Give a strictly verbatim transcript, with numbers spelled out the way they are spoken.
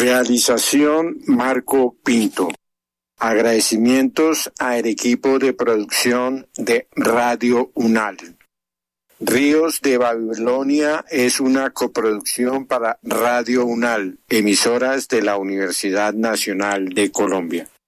Realización Marco Pinto. Agradecimientos al equipo de producción de Radio UNAL. Ríos de Babilonia es una coproducción para Radio UNAL, emisoras de la Universidad Nacional de Colombia.